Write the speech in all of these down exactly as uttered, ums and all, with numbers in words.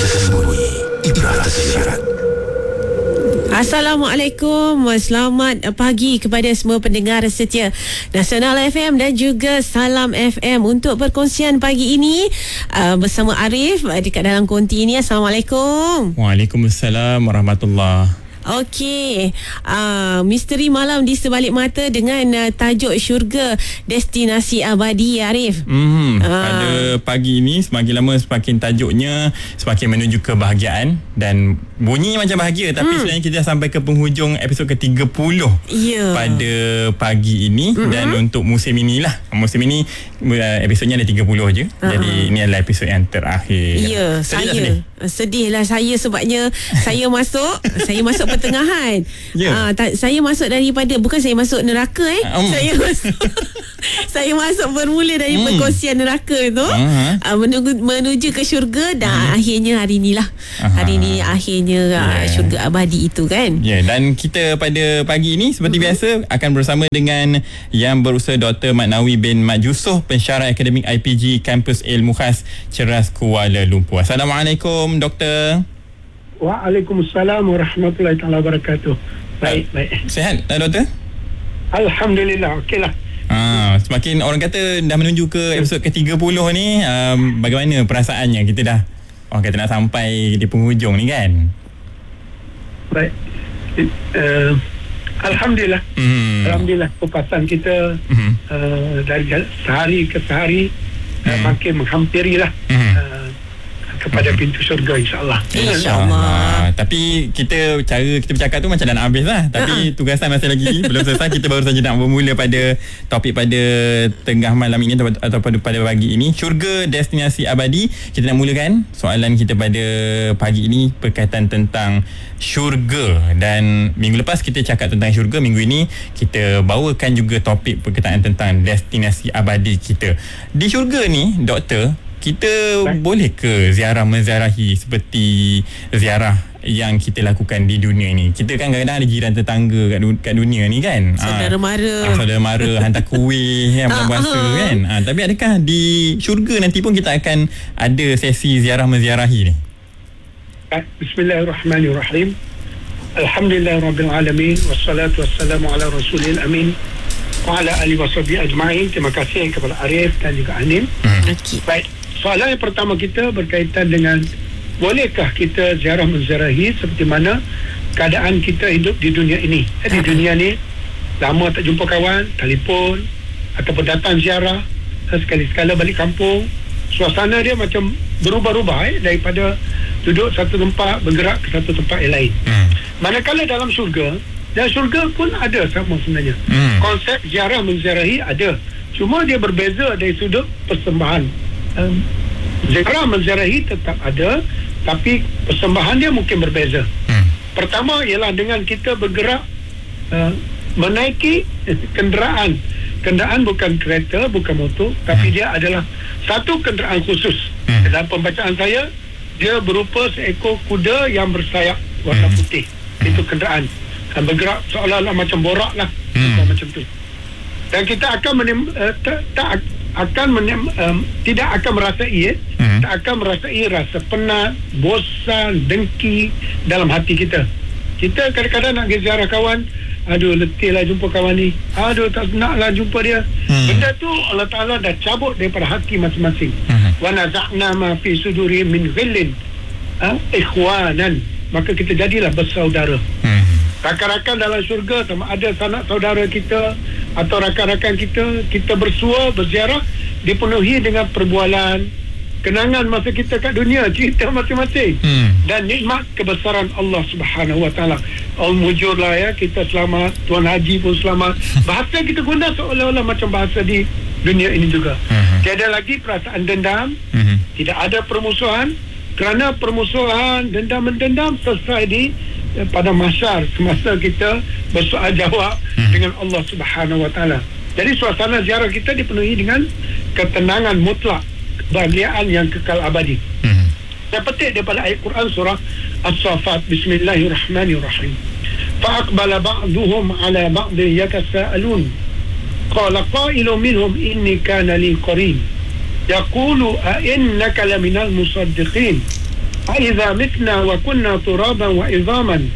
tersembunyi, ibrah tersirat. Assalamualaikum, selamat pagi kepada semua pendengar setia Nasional F M dan juga Salam F M untuk perkongsian pagi ini uh, bersama Arif uh, dekat dalam konti ini. Assalamualaikum. Waalaikumsalam warahmatullahi. Okey, uh, misteri malam di sebalik mata dengan uh, tajuk syurga destinasi abadi, Arif. Hmm, uh. Pada pagi ini semakin lama semakin tajuknya semakin menuju kebahagiaan dan bunyi macam bahagia, tapi hmm. sebenarnya kita dah sampai ke penghujung episod ke tiga puluh yeah. pada pagi ini. Mm-hmm. Dan untuk musim inilah, musim ini uh, episodnya ada tiga puluh je. Uh-huh. Jadi ini adalah episod yang terakhir. Ya, yeah, saya sedih? sedih lah saya sebabnya saya masuk saya masuk pertengahan. Yeah. Uh, ta- saya masuk daripada, bukan saya masuk neraka eh. Um. Saya masuk saya masuk bermula dari mm. perkongsian neraka tu uh-huh. uh, menuju, menuju ke syurga dan uh-huh. akhirnya hari inilah. Uh-huh. Hari ini akhirnya yeah. uh, syurga abadi itu kan. Ya, yeah, dan kita pada pagi ini seperti uh-huh. biasa akan bersama dengan Yang Berusaha Doktor Mat Nawi bin Mat Yusof, pensyarah akademik I P G Kampus Ilmu Khas Ceras Kuala Lumpur. Assalamualaikum Doktor. Waalaikumsalam warahmatullahi taala wabarakatuh. Baik, baik. Sihat Doktor? Alhamdulillah, okeylah. Ah, semakin orang kata dah menuju ke episod ke tiga puluh ni, um, bagaimana perasaannya? Kita dah orang kata nak sampai di penghujung ni kan? Baik. Uh, Alhamdulillah. Hmm. Alhamdulillah kupasan kita hmm. uh, dari sehari ke sehari hmm. uh, makin menghampirilah hmm. uh, kepada hmm. pintu syurga, insya-Allah. Insya-Allah. Tapi kita cara kita bercakap tu macam dah nak habis lah. Tapi uh-huh. tugasan masih lagi belum selesai. Kita baru saja nak bermula pada topik pada tengah malam ini atau, atau pada, pada pagi ini. Syurga destinasi abadi. Kita nak mulakan soalan kita pada pagi ini berkaitan tentang syurga. Dan minggu lepas kita cakap tentang syurga, minggu ini kita bawakan juga topik berkaitan tentang destinasi abadi kita. Di syurga ni, Doktor, kita Baik. boleh ke ziarah menziarahi seperti ziarah yang kita lakukan di dunia ni? Kita kan kadang-kadang ada jiran tetangga kat, du- kat dunia ni kan, saudara mara ha, saudara mara hantar kuih yang bulan puasa kan. Ha, tapi adakah di syurga nanti pun kita akan ada sesi ziarah menziarahi ni? Bismillahirrahmanirrahim. Alhamdulillahirabbil alamin, wassalatu wassalamu ala rasulil amin wa ala alihi washabihi ajma'in. Terima kasih kepada Arif dan juga Anim. hmm. okay. Baik, soalan yang pertama kita berkaitan dengan bolehkah kita ziarah menziarahi seperti mana keadaan kita hidup di dunia ini. Eh, di dunia ni lama tak jumpa kawan, telefon ataupun datang ziarah, sekali-sekala balik kampung, suasana dia macam berubah-ubah eh, daripada duduk satu tempat bergerak ke satu tempat yang lain. hmm. Manakala dalam syurga, dan syurga pun ada sama sebenarnya. hmm. Konsep ziarah menziarahi ada, cuma dia berbeza dari sudut persembahan. um, Ziarah menziarahi tetap ada, tapi persembahan dia mungkin berbeza. hmm. Pertama ialah dengan kita bergerak uh, menaiki kenderaan. Kenderaan bukan kereta, bukan motor, tapi hmm. dia adalah satu kenderaan khusus. hmm. Dalam pembacaan saya, dia berupa seekor kuda yang bersayap warna hmm. putih. hmm. Itu kenderaan, dan bergerak seolah-olah macam borak lah. hmm. Macam tu. Dan kita akan menim, uh, tak, tak akan menim, um, tidak akan merasai eh? hmm. tak akan merasai rasa penat, bosan, dengki dalam hati kita. Kita kadang-kadang nak pergi ziarah kawan, aduh letih lah jumpa kawan ni, aduh tak nak lah jumpa dia. hmm. Benda tu Allah Ta'ala dah cabut daripada hati masing-masing. hmm. Wa naza'na ma fi sudurihim min ghillin ha? ikhwanan, maka kita jadilah bersaudara. hmm. Rakan-rakan dalam syurga, sama ada sanak saudara kita atau rakan-rakan kita, kita bersua, berziarah, dipenuhi dengan perbualan, kenangan masa kita kat dunia, cerita masing-masing. hmm. Dan nikmat kebesaran Allah Subhanahu Wa Taala. Al-mujurlah ya, kita selamat, Tuan Haji pun selamat. Bahasa kita guna seolah-olah macam bahasa di dunia ini juga. hmm. Tiada lagi perasaan dendam, hmm. tidak ada permusuhan, kerana permusuhan, dendam-mendendam selesai di pada mahsyar semasa kita bersoal jawab hmm. dengan Allah Subhanahu Wa Taala. Jadi suasana ziarah kita dipenuhi dengan ketenangan mutlak, kebahagiaan yang kekal abadi. Hmm. Yang petik daripada ayat Quran surah As-Saffat, Bismillahirrahmanirrahim. Fa'aqbala ba'duhum ala ba'din yatasaalun. Qala qailun minhum inni kana li qarin. Yaqulu a innaka laminal musaddiqin. Aiza mitna wa kunna turaban wa izaman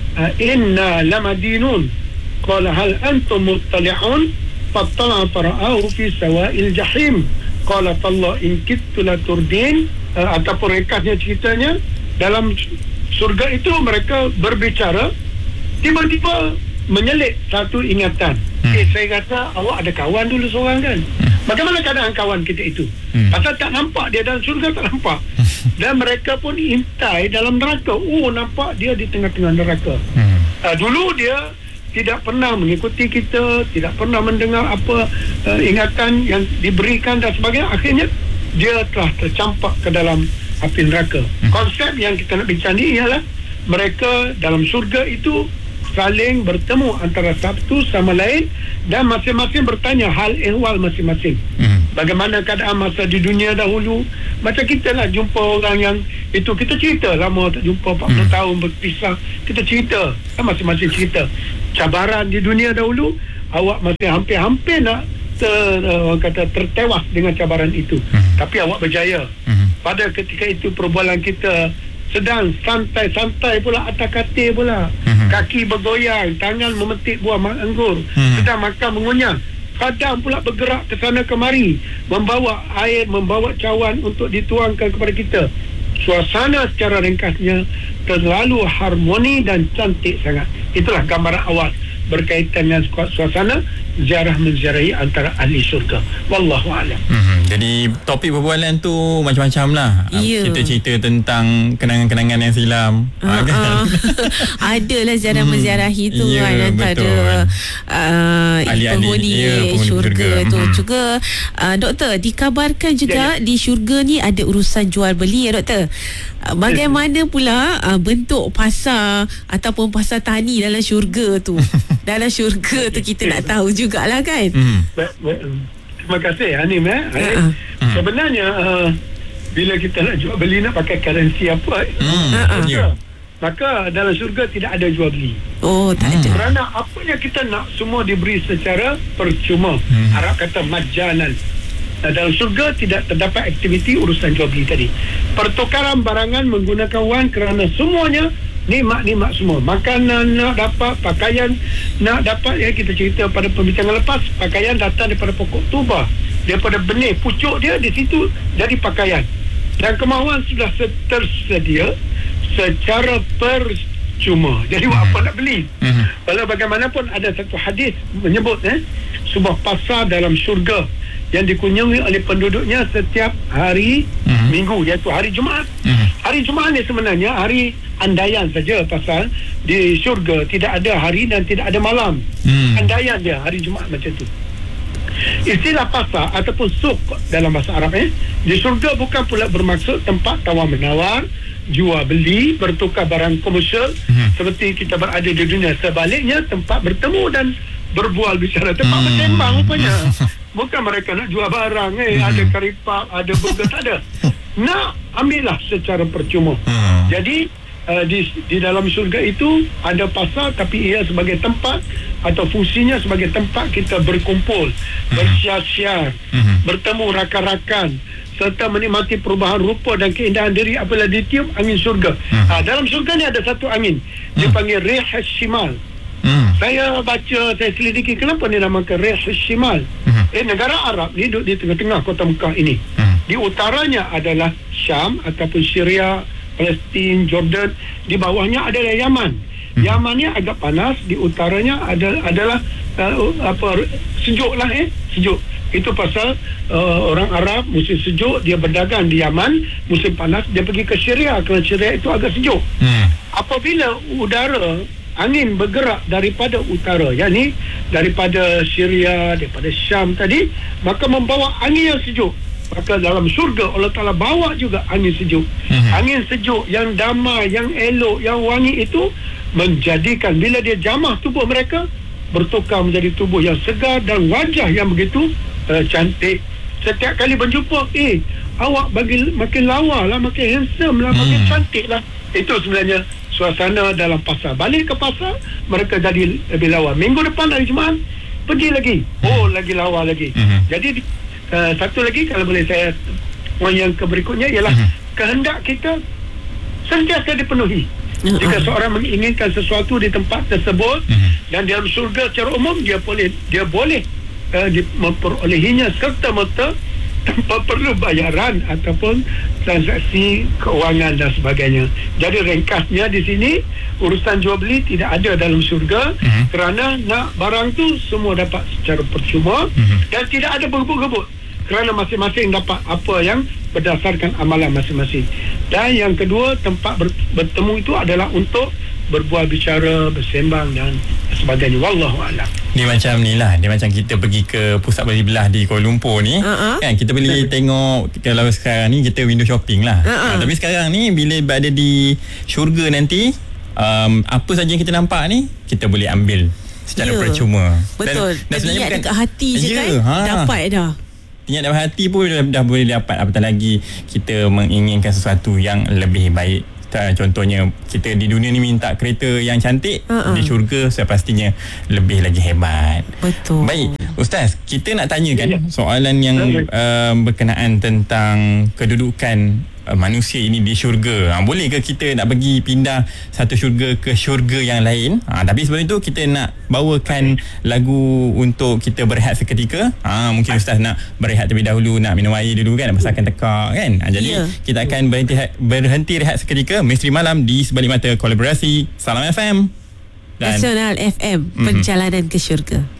inna lamadinun. Qala hal antum muttali'un? Fattala fara'ahu fi sawa'il jahim. Qala tallah in kittu la turdin. Uh, ataupun rekasnya ceritanya, dalam surga itu mereka berbicara, tiba-tiba menyelit satu ingatan. Hmm. Eh, saya kata awak ada kawan dulu seorang kan? Hmm. Bagaimana keadaan kawan kita itu? Hmm. Pasal tak nampak dia dalam surga, tak nampak. Dan mereka pun intai dalam neraka. Oh, nampak dia di tengah-tengah neraka. Hmm. Uh, dulu dia tidak pernah mengikuti kita, tidak pernah mendengar apa uh, ingatan yang diberikan dan sebagainya. Akhirnya dia telah tercampak ke dalam api neraka. Hmm. Konsep yang kita nak bincang ni ialah mereka dalam surga itu saling bertemu antara satu sama lain dan masing-masing bertanya hal ehwal masing-masing. Hmm. Bagaimana keadaan masa di dunia dahulu. Macam kita lah jumpa orang yang itu, kita cerita lama tak jumpa, empat puluh hmm. tahun berpisah, kita cerita, masing-masing cerita cabaran di dunia dahulu. Awak masih hampir-hampir nak ter, orang kata tertewas dengan cabaran itu. Hmm. Tapi awak berjaya. Hmm. Pada ketika itu perbualan kita sedang santai-santai pula atas katil pula. Hmm. Kaki bergoyang, tangan memetik buah anggur, hmm. sedang makan mengunyah. Kadang pula bergerak ke sana kemari, membawa air, membawa cawan untuk dituangkan kepada kita. Suasana secara ringkasnya terlalu harmoni dan cantik sangat. Itulah gambaran awal berkaitan dengan suasana ziarah menziarahi antara ahli syurga. Wallahu a'lam. Hmm, jadi topik perbualan tu macam-macam lah. Yeah. Cerita-cerita tentang kenangan-kenangan yang silam. Uh, kan? uh, Adalah ziarah hmm, menziarahi tu yeah, kan antara uh, penghuni yeah, syurga tu. Hmm. Juga uh, doktor, dikabarkan juga yeah, di syurga ni ada urusan jual beli ya doktor. Uh, bagaimana pula uh, bentuk pasar ataupun pasar tani dalam syurga tu? Dalam syurga tu kita nak tahu jugalah kan. Hmm. Terima kasih Hanim eh. Uh-huh. Sebenarnya uh, bila kita nak jual beli nak pakai currency apa? Hmm. Uh-huh. Yeah. Maka dalam syurga tidak ada jual beli. Oh, tak ada. Kerana apa yang kita nak semua diberi secara percuma. Hmm. Arab kata majanan. Nah, dalam syurga tidak terdapat aktiviti urusan jual beli tadi. Pertukaran barangan menggunakan wang kerana semuanya nikmat-nikmat semua. Makanan nak dapat, pakaian nak dapat. Ya, kita cerita pada pembincangan lepas, pakaian datang daripada pokok tuba, daripada benih pucuk dia di situ jadi pakaian. Dan kemahuan sudah tersedia secara percuma. Jadi buat apa nak beli? Walau bagaimanapun ada satu hadis menyebut eh, sebuah pasar dalam syurga yang dikunjungi oleh penduduknya setiap hari uh-huh. minggu, iaitu hari Jumaat. Uh-huh. Hari Jumaat ni sebenarnya hari andaian saja, pasal di syurga tidak ada hari dan tidak ada malam. Uh-huh. Andaian dia hari Jumaat macam tu. Istilah pasar ataupun suk dalam bahasa Arab eh, di syurga bukan pula bermaksud tempat tawar-menawar, jual beli, bertukar barang komersial uh-huh. seperti kita berada di dunia. Sebaliknya tempat bertemu dan berbual bicara, tempat hmm. bersembang rupanya. Bukan mereka nak jual barang eh, hmm. ada karipap, ada burger, tak ada. Nak ambillah secara percuma. Hmm. Jadi uh, di di dalam syurga itu ada pasar, tapi ia sebagai tempat atau fungsinya sebagai tempat kita berkumpul, hmm. bersiar-siar, hmm. bertemu rakan-rakan serta menikmati perubahan rupa dan keindahan diri apabila ditiup angin syurga. Hmm. Ha, dalam syurga ni ada satu angin, dia hmm. panggil Rih Shimal. Hmm. Saya baca, saya selidiki kenapa dia namakan Rih Shimal. Hmm. Eh, negara Arab ni duduk di tengah-tengah kota Mekah ini. Hmm. Di utaranya adalah Syam ataupun Syria, Palestin, Jordan. Di bawahnya adalah Yaman. Hmm. Yaman ni agak panas, di utaranya ada, adalah uh, apa sejuk lah eh, sejuk. Itu pasal uh, orang Arab musim sejuk dia berdagang di Yaman, musim panas dia pergi ke Syria kerana Syria itu agak sejuk. Hmm. Apabila udara angin bergerak daripada utara, yakni daripada Syria, daripada Syam tadi, maka membawa angin yang sejuk. Maka dalam syurga Allah Ta'ala bawa juga angin sejuk. Mm-hmm. Angin sejuk yang damai, yang elok, yang wangi itu menjadikan bila dia jamah tubuh mereka bertukar menjadi tubuh yang segar dan wajah yang begitu uh, cantik. Setiap kali berjumpa, eh awak bagi makin lawa lah, makin handsome lah, mm. makin cantik lah. Itu sebenarnya suasana dalam pasar. Balik ke pasar, mereka jadi lebih lawa. Minggu depan hari Jumaat, pergi lagi. Oh, lagi lawa lagi. Mm-hmm. Jadi, uh, satu lagi, kalau boleh saya, poin yang ke berikutnya ialah mm-hmm. kehendak kita sentiasa dipenuhi. Uh-huh. Jika seorang menginginkan sesuatu di tempat tersebut uh-huh. dan dalam syurga secara umum dia boleh dia boleh uh, memperolehinya serta-merta tanpa perlu bayaran ataupun transaksi keuangan dan sebagainya. Jadi ringkasnya di sini urusan jual beli tidak ada dalam syurga uh-huh. kerana nak barang tu semua dapat secara percuma uh-huh. dan tidak ada berebut-rebut kerana masing-masing dapat apa yang berdasarkan amalan masing-masing. Dan yang kedua, tempat ber, bertemu itu adalah untuk berbual bicara, bersembang dan sebagainya. Wallahu a'lam. Dia macam ni lah, dia macam kita pergi ke pusat beli belah di Kuala Lumpur ni, uh-huh. kan kita boleh tengok. Kalau sekarang ni kita window shopping lah, uh-huh. ha, tapi sekarang ni bila berada di syurga nanti, um, apa saja yang kita nampak ni kita boleh ambil secara yeah. percuma. Betul. Dan, dan sebenarnya bukan dekat hati je yeah, kan ha. dapat dah. Niat dalam hati pun dah, dah boleh dapat. Apatah lagi kita menginginkan sesuatu yang lebih baik. Contohnya kita di dunia ni minta kereta yang cantik, uh-uh. di syurga saya pastinya lebih lagi hebat. Betul. Baik Ustaz, kita nak tanyakan soalan yang uh, berkenaan tentang kedudukan uh, manusia ini di syurga. Ha, boleh ke kita nak pergi pindah satu syurga ke syurga yang lain? Ha, tapi sebelum itu kita nak bawakan lagu untuk kita berehat seketika. Ha, mungkin Ustaz nak berehat terlebih dahulu, nak minum air dulu kan, pasalkan tekak kan. Ha, jadi yeah. kita akan berhenti, berhenti rehat seketika. Misteri Malam di Sebalik Mata kolaborasi Salam F M dan Nasional F M, perjalanan mm-hmm. ke syurga.